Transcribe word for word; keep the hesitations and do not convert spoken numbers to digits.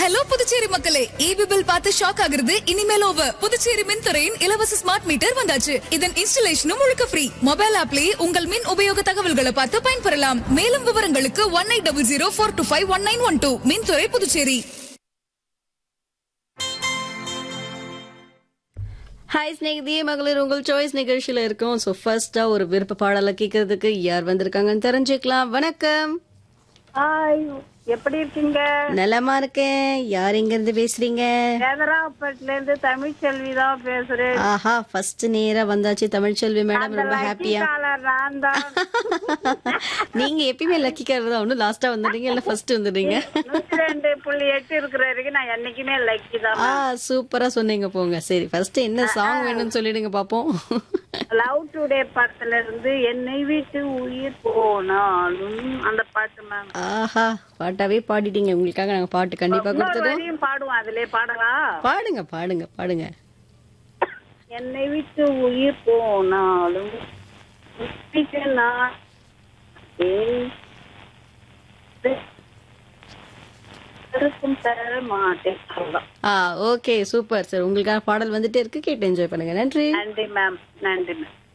Hello Puducherry மக்களே, EB bill பார்த்து shock ஆகுறது இனிமேல் ஓவர். புதுச்சேரி மின்துறையின் இலவச ஸ்மார்ட் மீட்டர் வந்தாச்சு. இதன் இன்ஸ்டலேஷனும் முழுக்க ஃப்ரீ. மொபைல் ஆப்லயே உங்கள் மின் உபயோக தகவல்களை பார்த்து பயன்பெறலாம். மேலும் விவரங்களுக்கு one eight double zero four two five one nine one two. மின்துறை புதுச்சேரி. ஹாய் ஸ்நேகிதியே மகளிர் உங்கள் சாய்ஸ் நிகழ்ச்சியில இருக்கோம். ஸோ ஃபர்ஸ்டா ஒரு விருப்ப பாடலை கேட்கறதுக்கு யார் வந்திருக்காங்கன்னு தெரிஞ்சுக்கலாம். வணக்கம். ஹாய், எப்படி இருக்கீங்க? நலமா இருக்கேன். யார் எங்க இருந்து பேசுறீங்க? சேதராப்பட்டுல இருந்து தமிழ் செல்வி தான் பேசுறேன். ஆஹா, ஃபர்ஸ்ட் நேரா வந்தாச்சு தமிழ்ச்செல்வி மேடம். ரொம்ப ஹாப்பியா. நான் தான். நீங்க எப்பயுமே லக்கி கார் தான். ஒன்னும் லாஸ்டா வந்துடுறீங்க இல்ல ஃபர்ஸ்ட் வந்துடுறீங்க? நூத்தி ரெண்டு புள்ளி எட்டு இருக்கிற வரைக்கும் நான் என்னைக்குமே லக்கி தான். ஆ, சூப்பரா சொன்னீங்க போங்க. சரி, ஃபர்ஸ்ட் என்ன சாங் வேணும்னு சொல்லிடுங்க பாப்போம். லவ் டுடே படத்துல இருந்து என்னை விட்டு உயிர் போனாலும் அந்த பாட்டு மேம். ஆஹா, பாட்டாவே பாடிட்டீங்க. உங்களுக்காக நாங்க பாட்டு கண்டிப்பா கொடுத்ததும் பாடுவோம். அதுல பாடலாம். பாடுங்க பாடுங்க பாடுங்க. என்னை விட்டு உயிர் போனாலும் நான் தர மாட்டேன். ஆ, ஓகே, சூப்பர் சார். உங்களுக்கான பாடல் வந்துட்டே இருக்கு, கேட்டு என்ஜாய் பண்ணுங்க. நன்றி. நன்றி மேம். நன்றி மேம்.